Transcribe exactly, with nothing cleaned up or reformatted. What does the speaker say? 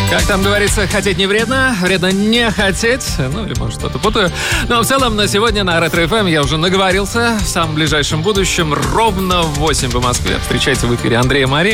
Как там говорится, хотеть не вредно, вредно не хотеть. Ну, или, может, что-то путаю. Но в целом на сегодня на Ретро эф эм я уже наговорился. В самом ближайшем будущем ровно в восемь по Москве встречайте в эфире Андрея Мари.